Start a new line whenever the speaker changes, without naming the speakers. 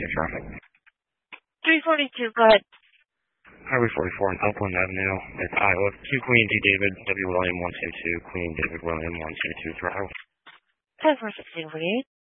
in traffic.
342, go ahead.
Highway 44 on Upland Avenue. It's Iowa. Q Queen D David, W William 122, Queen David William 122 Drive.
10-4-16-48.